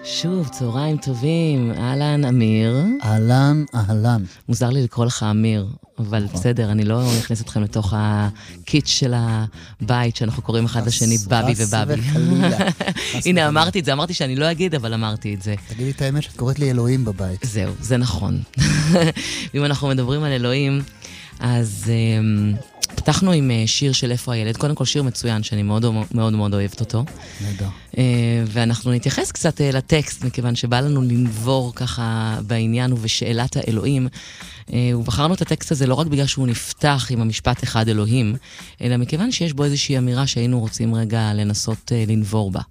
שוב, צהריים טובים. אהלן, אמיר. אהלן, אהלן. מוזר לי לקרוא לך אמיר, אבל בסדר, אני לא נכנס אתכם לתוך הקיץ' של הבית, שאנחנו קוראים אחד לשני בבי ובבי. הנה, אמרתי את זה, אמרתי שאני לא אגיד, אבל אמרתי את זה. תגידי את האמת שאת קוראת לי אלוהים בבית. זהו, זה נכון. ואם אנחנו מדברים על אלוהים, אז פתחנו עם שיר של איפה הילד. קודם כל שיר מצוין, שאני מאוד מאוד מאוד אוהבת אותו. נהדר. ואנחנו נתייחס קצת לטקסט, מכיוון שבא לנו לנבור ככה בעניין ובשאלת האלוהים. ובחרנו את הטקסט הזה לא רק בגלל שהוא נפתח עם המשפט אחד אלוהים, אלא מכיוון שיש בו איזושהי אמירה שהיינו רוצים רגע לנסות לנבור בה.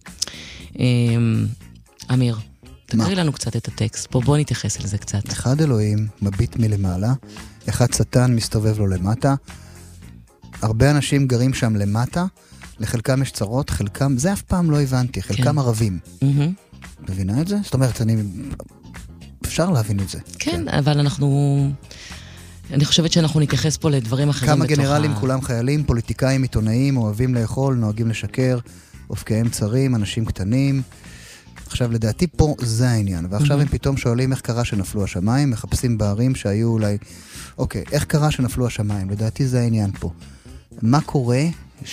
אמיר, תקריא לנו קצת את הטקסט. בוא נתייחס לזה קצת. אחד אלוהים מביט מלמעלה, אחד שטן מסתובב לו למטה, הרבה אנשים גרים שם למטה, לחלקם יש צרות, חלקם, זה אף פעם לא הבנתי, חלקם ערבים. מבינה את זה? זאת אומרת, אפשר להבין את זה. כן, אבל אני חושבת שאנחנו נתייחס פה לדברים אחרים. כמה גנרלים, כולם חיילים, פוליטיקאים, עיתונאים, אוהבים לאכול, נוהגים לשקר, אופקיהם צרים, אנשים קטנים. עכשיו, לדעתי פה זה העניין. ועכשיו הם פתאום שואלים איך קרה שנפלו השמיים, מחפשים בערים שהיו אולי... אוקיי, איך קרה שנפלו השמיים? לדעתי זה העניין פה. מה קורה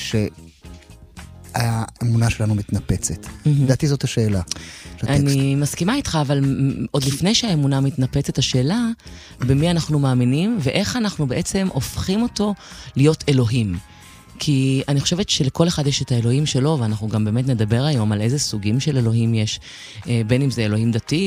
שהאמונה שלנו מתנפצת? לדעתי זאת השאלה. אני מסכימה איתך, אבל עוד לפני שהאמונה מתנפצת, השאלה במי אנחנו מאמינים, ואיך אנחנו בעצם הופכים אותו להיות אלוהים. כי אני חושבת שלכל אחד יש את האלוהים שלו, ואנחנו גם באמת נדבר היום על איזה סוגים של אלוהים יש, בין אם זה אלוהים דתי,